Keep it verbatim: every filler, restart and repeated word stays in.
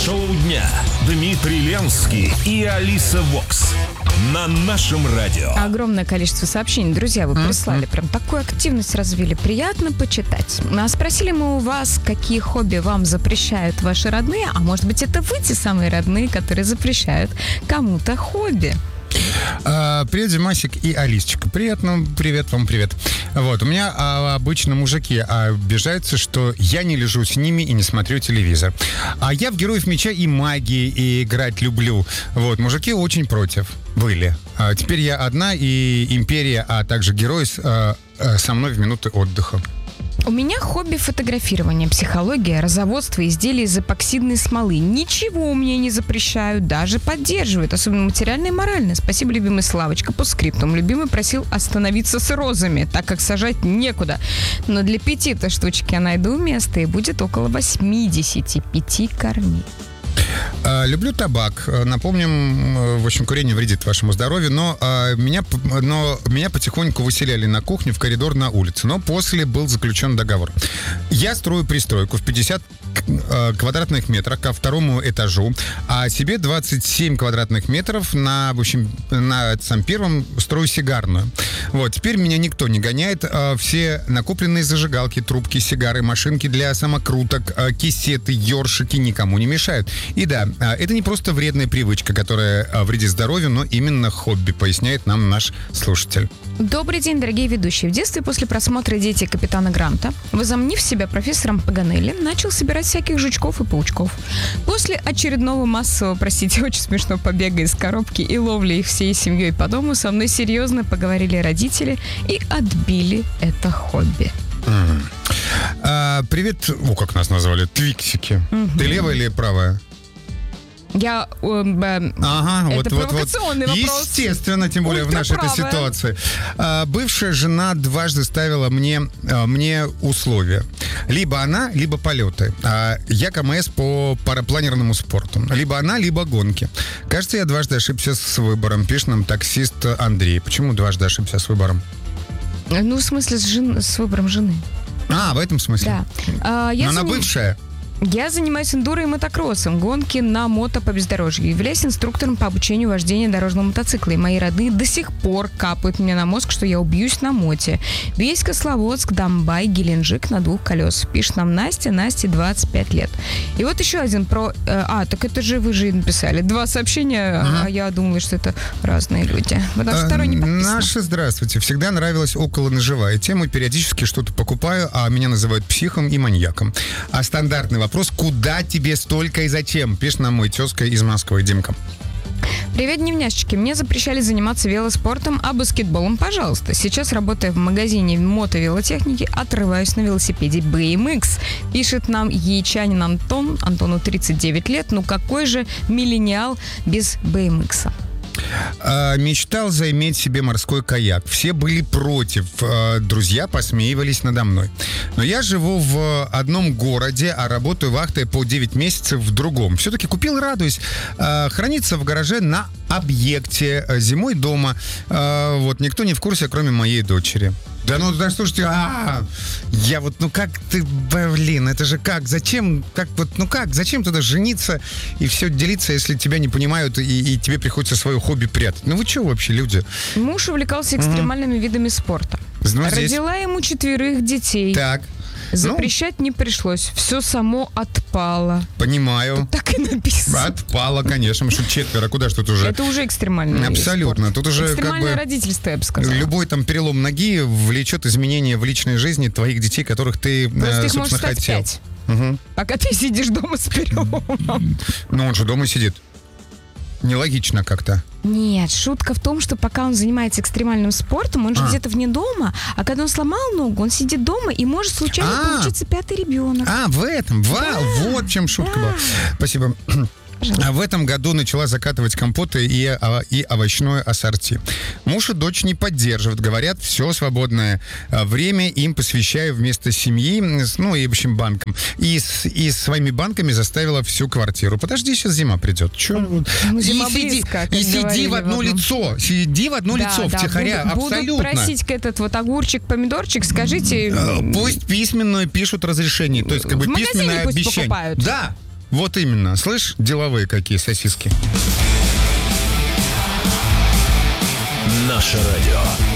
Шоу дня. Дмитрий Ленский и Алиса Вокс. На нашем радио. Огромное количество сообщений, друзья, вы прислали. Прям такую активность развили. Приятно почитать. А спросили мы у вас, какие хобби вам запрещают ваши родные. А может быть, это вы те самые родные, которые запрещают кому-то хобби. А, привет, Димасик и Алисочка. Привет, ну, привет вам, привет. Вот, у меня а, обычно мужики обижаются, что я не лежу с ними и не смотрю телевизор. А я в Героев Меча и магии и играть люблю. Вот, мужики очень против были. А теперь я одна, и Империя, а также Герои с, а, а, со мной в минуты отдыха. У меня хобби фотографирование, психология, разоводство изделий из эпоксидной смолы. Ничего мне не запрещают, даже поддерживают, особенно материально и морально. Спасибо, любимый Славочка, по скриптум. Любимый просил остановиться с розами, так как сажать некуда. Но для пяти-то штучки я найду место, и будет около восьмидесяти пяти корней. Люблю табак. Напомним, в общем, курение вредит вашему здоровью, но, а, меня, но меня потихоньку выселяли на кухню, в коридор, на улицу. Но после был заключен договор. Я строю пристройку в пятьдесят квадратных метров ко второму этажу, а себе двадцать семь квадратных метров на, в общем, на самом первом строю сигарную. Вот, теперь меня никто не гоняет. Все накопленные зажигалки, трубки, сигары, машинки для самокруток, кисеты, ёршики никому не мешают. И да, это не просто вредная привычка, которая вредит здоровью, но именно хобби, поясняет нам наш слушатель. Добрый день, дорогие ведущие. В детстве после просмотра «Дети капитана Гранта», возомнив себя профессором Паганелли, начал собирать всяких жучков и паучков. После очередного массового, простите, очень смешно, побега из коробки и ловли их всей семьей по дому, со мной серьезно поговорили родители и отбили это хобби. Mm. А, привет, о, как нас назвали, твиксики. Mm-hmm. Ты левая или правая? Я, э, э, ага, это вот, провокационный вот, вот. вопрос. Естественно, тем более в нашей этой ситуации. А, бывшая жена дважды ставила мне, а, мне условия. Либо она, либо полеты. А, я КМС по парапланерному спорту. Либо она, либо гонки. Кажется, я дважды ошибся с выбором. Пишет нам таксист Андрей. Почему дважды ошибся с выбором? Ну, в смысле, с, жен... с выбором жены. А, в этом смысле? Да. А, я Но заним... она бывшая. Я занимаюсь эндуро и мотокроссом, гонки на мото по бездорожью. Являюсь инструктором по обучению вождения дорожного мотоцикла. И мои родные до сих пор капают мне на мозг, что я убьюсь на моте. Бийск, Славодск, Домбай, Геленджик на двух колесах. Пишет нам Настя, Насте двадцать пять лет. И вот еще один про... А, так это же вы же написали. Два сообщения, uh-huh. а я думаю, что это разные люди. Потому что второй не подписан. Наше здравствуйте. Всегда нравилась околоноживая тема. Периодически что-то покупаю, а меня называют психом и маньяком. А стандартный вопрос: куда тебе столько и зачем? Пишет нам мой тезка из Москвы, Димка. Привет, дневняшечки. Мне запрещали заниматься велоспортом, а баскетболом, пожалуйста. Сейчас, работая в магазине мотовелотехники, отрываюсь на велосипеде би эм икс. Пишет нам яичанин Антон. Антону тридцать девять лет. Ну какой же миллениал без би эм икса? А, мечтал заиметь себе морской каяк. Все были против. А, друзья посмеивались надо мной. Но я живу в одном городе, а работаю вахтой по девять месяцев в другом. Все-таки купил и радуюсь. А, хранится в гараже на объекте. Зимой дома. А, вот никто не в курсе, кроме моей дочери. Да ну, да, слушайте, а, я вот, ну как ты, блин, это же как, зачем, как вот, ну как, зачем туда жениться и все делиться, если тебя не понимают и, и тебе приходится свое хобби прятать? Ну вы что вообще, люди? Муж увлекался экстремальными mm-hmm. видами спорта. Ну, здесь... Родила ему четверых детей. Так. Запрещать ну, не пришлось. Все само отпало. Понимаю. Тут так и написано. Отпало, конечно. Что четверо, куда ж тут уже? Это уже экстремальный Абсолютно. спорт. Тут уже экстремальное как бы родительство, я бы сказала. Любой там перелом ноги влечет изменения в личной жизни твоих детей, которых ты, Просто э, их может собственно, стать хотел. пять. Угу. Пока ты сидишь дома с переломом. Ну, он же дома сидит. Нелогично как-то. Нет, шутка в том, что пока он занимается экстремальным спортом, он же а. где-то вне дома, а когда он сломал ногу, он сидит дома и может случайно а. получиться пятый ребенок. А, в этом, да. Вау, вот в чем шутка да. была. Спасибо. А в этом году начала закатывать компоты и, и овощное ассорти. Муж и дочь не поддерживают. Говорят, все свободное время им посвящаю вместо семьи, ну и, в общем, банкам. И с, и с своими банками заставила всю квартиру. Подожди, сейчас зима придет. Че? Ну, зима и близко, сиди, и сиди в одно лицо. Сиди в одно да, лицо, да, втихаря, буду, абсолютно. Буду просить этот вот огурчик, помидорчик, скажите... Пусть письменную пишут разрешение. То есть, как бы, в письменное магазине пусть обещание. покупают. Да. Вот именно. Слышь, деловые какие сосиски. Наше радио.